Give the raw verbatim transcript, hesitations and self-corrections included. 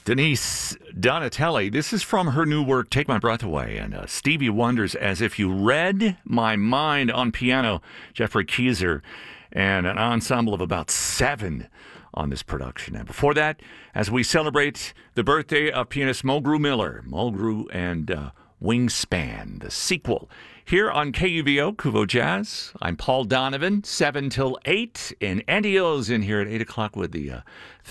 Denise Donatelli, this is from her new work, Take My Breath Away, and uh, Stevie Wonder's As If You Read My Mind on piano, Jeffrey Keyser, and an ensemble of about seven on this production. And before that, as we celebrate the birthday of pianist Mulgrew Miller, Mulgrew and uh, Wingspan, the sequel, here on K U V O, Kuvo Jazz. I'm Paul Donovan, seven till eight, and Andy O's in here at eight o'clock with the uh,